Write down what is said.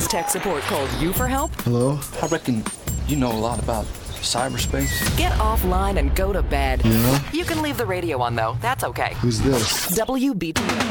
Has tech support called you for help? Hello? I reckon you know a lot about cyberspace. Get offline and go to bed. Yeah? You can leave the radio on, though. That's okay. Who's this? WBT.